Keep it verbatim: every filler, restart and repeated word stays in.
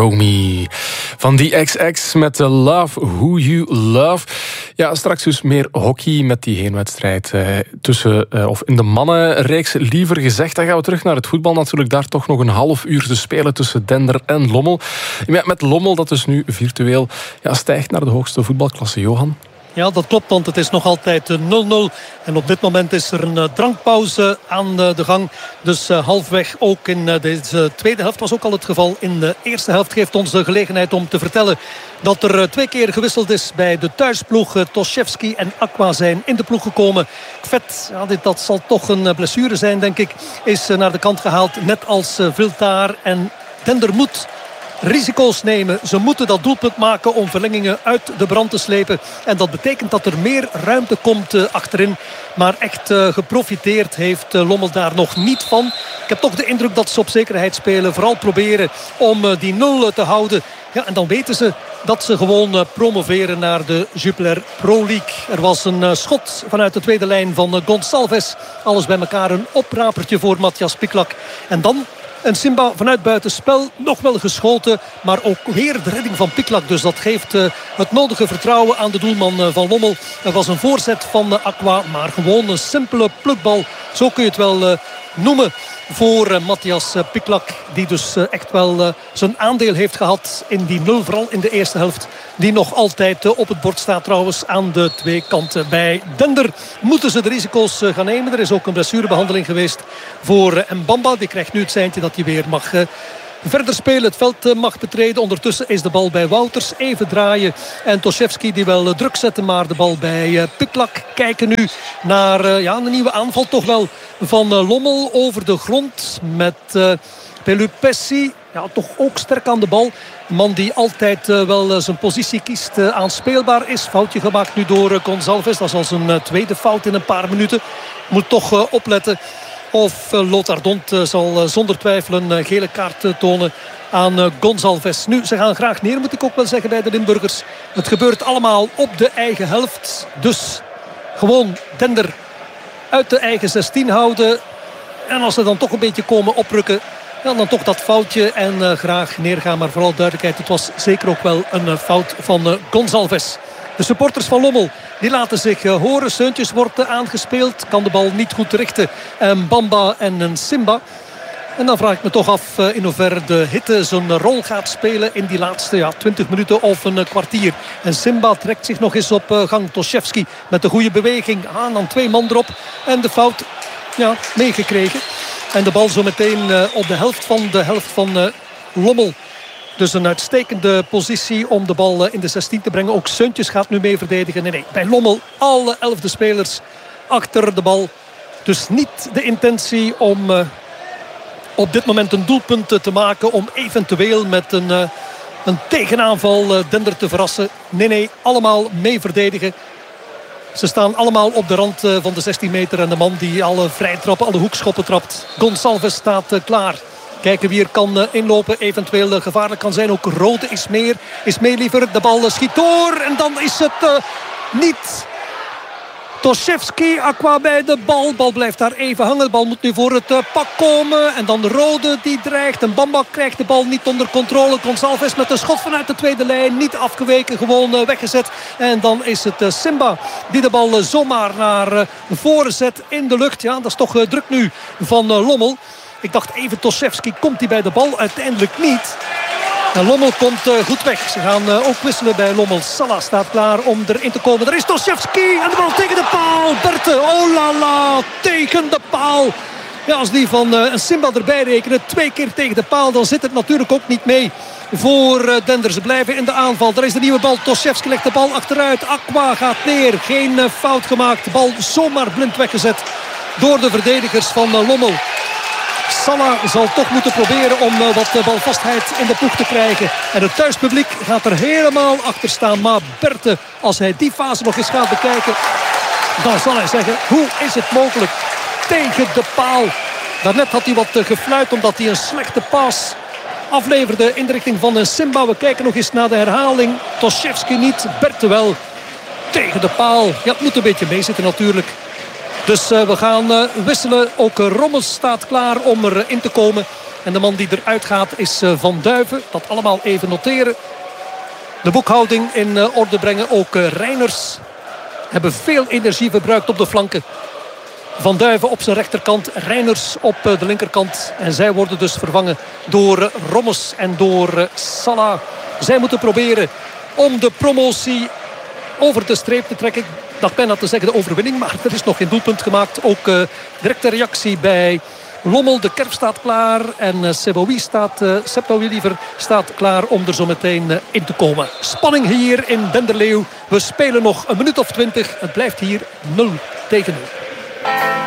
Show Me. Van die X X met Love Who You Love. Ja, straks dus meer hockey met die heenwedstrijd eh, tussen, eh, of in de mannenreeks liever gezegd. Dan gaan we terug naar het voetbal natuurlijk. Daar toch nog een half uur te spelen tussen Dender en Lommel. Ja, met Lommel dat dus nu virtueel ja, stijgt naar de hoogste voetbalklasse. Johan? Ja, dat klopt, want het is nog altijd nul nul. En op dit moment is er een drankpauze aan de gang. Dus uh, halfweg ook in uh, deze tweede helft was ook al het geval. In de eerste helft geeft ons de gelegenheid om te vertellen dat er uh, twee keer gewisseld is bij de thuisploeg. Uh, Toszewski en Aqua zijn in de ploeg gekomen. Kvet, ja, dit, dat zal toch een blessure zijn, denk ik, is uh, naar de kant gehaald. Net als uh, Viltaar en Dender moet risico's nemen. Ze moeten dat doelpunt maken om verlengingen uit de brand te slepen. En dat betekent dat er meer ruimte komt uh, achterin. Maar echt uh, geprofiteerd heeft uh, Lommel daar nog niet van. Ik heb toch de indruk dat ze op zekerheid spelen. Vooral proberen om uh, die nul uh, te houden. Ja, en dan weten ze dat ze gewoon uh, promoveren naar de Jupiler Pro League. Er was een uh, schot vanuit de tweede lijn van uh, Gonçalves. Alles bij elkaar een oprapertje voor Matthias Piklak. En dan en Simba vanuit buitenspel nog wel geschoten. Maar ook weer de redding van Piklak. Dus dat geeft uh, het nodige vertrouwen aan de doelman uh, van Lommel. Er was een voorzet van uh, Aqua. Maar gewoon een simpele plukbal. Zo kun je het wel uh, noemen. Voor uh, Matthias uh, Piklak. Die dus uh, echt wel uh, zijn aandeel heeft gehad in die nul. Vooral in de eerste helft. Die nog altijd uh, op het bord staat trouwens aan de twee kanten. Bij Dender moeten ze de risico's uh, gaan nemen. Er is ook een blessurebehandeling geweest voor uh, Mbamba. Die krijgt nu het seintje dat hij weer mag uh, verder spelen. Het veld uh, mag betreden. Ondertussen is de bal bij Wouters. Even draaien. En Toszewski die wel uh, druk zetten. Maar de bal bij uh, Piklak. Kijken nu naar uh, ja, een nieuwe aanval toch wel van uh, Lommel over de grond. Met uh, Pelupessi. Ja, toch ook sterk aan de bal. Een man die altijd uh, wel uh, zijn positie kiest, uh, aanspeelbaar is. Foutje gemaakt nu door uh, Gonçalves. Dat is al zijn uh, tweede fout in een paar minuten. Moet toch uh, opletten. Of uh, Lothar Dont uh, zal uh, zonder twijfel een uh, gele kaart uh, tonen aan uh, Gonçalves. Nu, ze gaan graag neer, moet ik ook wel zeggen, bij de Limburgers. Het gebeurt allemaal op de eigen helft. Dus gewoon Dender uit de eigen zestien houden. En als ze dan toch een beetje komen oprukken, ja, dan toch dat foutje en uh, graag neergaan. Maar vooral duidelijkheid, het was zeker ook wel een uh, fout van uh, Gonçalves. De supporters van Lommel die laten zich uh, horen. Seuntjes wordt uh, aangespeeld. Kan de bal niet goed richten. En Bamba en een Simba. En dan vraag ik me toch af uh, in hoeverre de hitte zijn rol gaat spelen in die laatste ja, twintig minuten of een uh, kwartier. En Simba trekt zich nog eens op uh, gang. Toszewski met de goede beweging. Aan dan twee man erop. En de fout ja, meegekregen. En de bal zo meteen uh, op de helft van de helft van uh, Lommel. Dus een uitstekende positie om de bal uh, in de zestien te brengen. Ook Seuntjes gaat nu mee verdedigen. Nee, nee, bij Lommel alle elfde spelers achter de bal. Dus niet de intentie om uh, op dit moment een doelpunt uh, te maken. Om eventueel met een, uh, een tegenaanval uh, Dender te verrassen. Nee, nee, allemaal mee verdedigen. Ze staan allemaal op de rand uh, van de zestien meter. En de man die alle vrijtrappen, alle hoekschoppen trapt. Gonçalves staat uh, klaar. Kijken wie er kan uh, inlopen. Eventueel uh, gevaarlijk kan zijn. Ook Rode is meer. Is meer liever. De bal uh, schiet door. En dan is het uh, niet Toszewski. Aqua bij de bal. De bal blijft daar even hangen. De bal moet nu voor het uh, pak komen. En dan de Rode die dreigt. En Bamba krijgt de bal niet onder controle. Gonçalves met een schot vanuit de tweede lijn. Niet afgeweken. Gewoon uh, weggezet. En dan is het uh, Simba die de bal uh, zomaar naar uh, voren zet in de lucht. Ja, dat is toch uh, druk nu van uh, Lommel. Ik dacht even Toszewski, komt hij bij de bal? Uiteindelijk niet. En Lommel komt uh, goed weg. Ze gaan uh, ook wisselen bij Lommel. Salah staat klaar om erin te komen. Er is Toszewski en de bal tegen de paal. Berthe, oh la la, tegen de paal. Ja, als die van uh, een Simba erbij rekenen, twee keer tegen de paal, dan zit het natuurlijk ook niet mee voor uh, Dender. Ze blijven in de aanval. Daar is de nieuwe bal. Toszewski legt de bal achteruit. Aqua gaat neer. Geen uh, fout gemaakt. De bal zomaar blind weggezet door de verdedigers van uh, Lommel. Salah zal toch moeten proberen om uh, wat uh, balvastheid in de ploeg te krijgen. En het thuispubliek gaat er helemaal achter staan. Maar Berthe, als hij die fase nog eens gaat bekijken, dan zal hij zeggen, hoe is het mogelijk? Tegen de paal. Daarnet had hij wat uh, gefluit omdat hij een slechte pas afleverde in de richting van een Simba. We kijken nog eens naar de herhaling. Toszewski niet, Berthe wel. Tegen de paal. Ja, het moet een beetje meezitten natuurlijk. Dus uh, we gaan uh, wisselen. Ook uh, Rommels staat klaar om erin te komen. En de man die eruit gaat is Van Duiven. Dat allemaal even noteren. De boekhouding in orde brengen. Ook Reiners hebben veel energie verbruikt op de flanken. Van Duiven op zijn rechterkant, Reiners op de linkerkant. En zij worden dus vervangen door Rommes en door Salah. Zij moeten proberen om de promotie over de streep te trekken. Ik dacht bijna te zeggen de overwinning, maar er is nog geen doelpunt gemaakt. Ook uh, directe reactie bij Lommel. De Kerf staat klaar en uh, Seboui staat, uh, Septoui liever, staat klaar om er zo meteen uh, in te komen. Spanning hier in Denderleeuw. We spelen nog een minuut of twintig. Het blijft hier nul tegen nul.